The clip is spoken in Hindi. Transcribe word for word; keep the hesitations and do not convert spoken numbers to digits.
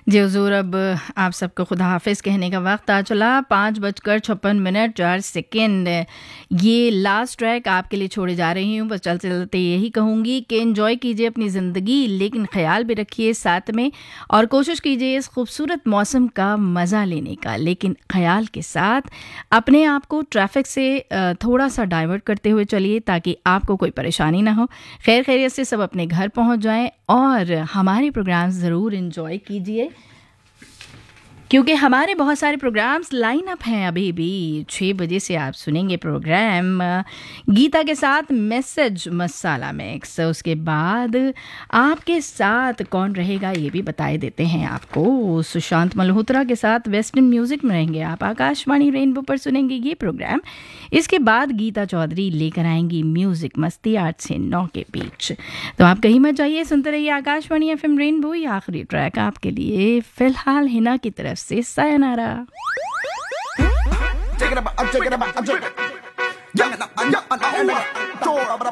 जी हुजूर, अब आप सबको खुदा हाफिज़ कहने का वक्त आ चला। पाँच बजकर छप्पन मिनट चार सेकेंड ये लास्ट ट्रैक आपके लिए छोड़े जा रही हूँ। बस चलते चलते यही कहूँगी कि एंजॉय कीजिए अपनी ज़िंदगी, लेकिन ख्याल भी रखिए साथ में, और कोशिश कीजिए इस खूबसूरत मौसम का मज़ा लेने का, लेकिन ख्याल के साथ अपने आप को ट्रैफिक से थोड़ा सा डाइवर्ट करते हुए चलिए ताकि आपको कोई परेशानी ना हो। खैर खैरियत से सब अपने घर पहुँच जाएँ और हमारे प्रोग्राम ज़रूर एंजॉय कीजिए, क्योंकि हमारे बहुत सारे प्रोग्राम्स लाइन अप हैं। अभी भी छः बजे से आप सुनेंगे प्रोग्राम गीता के साथ मैसेज मसाला मिक्स। उसके बाद आपके साथ कौन रहेगा ये भी बताए देते हैं आपको। सुशांत मल्होत्रा के साथ वेस्टर्न म्यूज़िक में रहेंगे आप। आकाशवाणी रेनबो पर सुनेंगे ये प्रोग्राम। इसके बाद गीता चौधरी लेकर आएंगी म्यूज़िक मस्ती आठ से नौ के बीच। तो आप कहीं मत जाइए, सुनते रहिए आकाशवाणी एफ एम रेनबो। ये आखिरी ट्रैक आपके लिए फ़िलहाल हिना की तरफ से sayonara. Take it up, I'm taking it up, I'm taking it up.